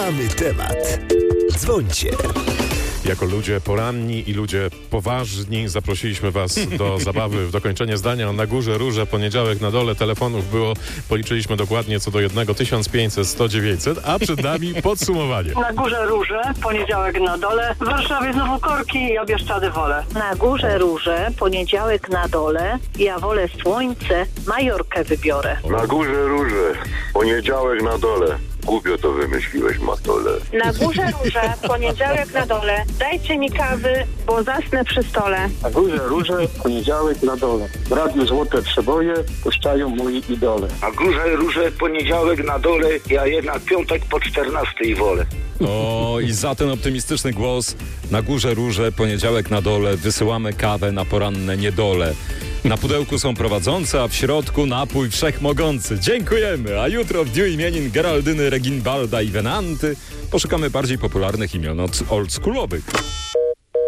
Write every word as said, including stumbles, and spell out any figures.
Mamy temat. Dzwońcie. Jako ludzie poranni i ludzie poważni zaprosiliśmy was do zabawy w dokończenie zdania. Na górze róże, poniedziałek, na dole telefonów było, policzyliśmy dokładnie co do jednego, tysiąc pięćset, sto, dziewięćset, a przed nami podsumowanie. Na górze róże, poniedziałek na dole, w Warszawie znowu korki i ja Bieszczady wolę. Na górze róże, poniedziałek na dole, ja wolę słońce, Majorkę wybiorę. Na górze róże, poniedziałek na dole. Głupio to wymyśliłeś, Matole. Na górze róże, poniedziałek na dole. Dajcie mi kawy, bo zasnę przy stole. Na górze róże, poniedziałek na dole. W radiu Złote Przeboje puszczają moi idole. Na górze róże, poniedziałek na dole. Ja jednak piątek po czternastej wolę. O, i za ten optymistyczny głos na górze róże, poniedziałek na dole wysyłamy kawę na poranne niedole. Na pudełku są prowadzące, a w środku napój wszechmogący. Dziękujemy! A jutro w dniu imienin Geraldyny, Reginbalda i Venanty poszukamy bardziej popularnych imion od oldschoolowych.